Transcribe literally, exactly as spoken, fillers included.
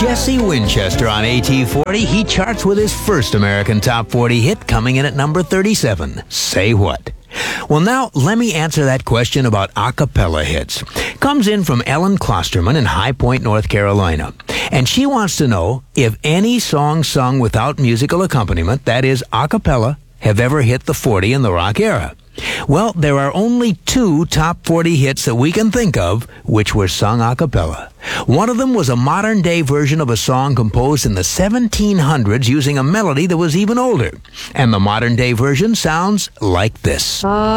Jesse Winchester on A T forty. He charts with his first American Top forty hit, coming in at number thirty-seven. Say What? Well, now, let me answer that question about a cappella hits. Comes in from Ellen Klosterman in High Point, North Carolina. And she wants to know if any songs sung without musical accompaniment, that is, a cappella, have ever hit the forty in the rock era. Well, there are only two top forty hits that we can think of which were sung a cappella. One of them was a modern-day version of a song composed in the seventeen hundreds using a melody that was even older. And the modern-day version sounds like this.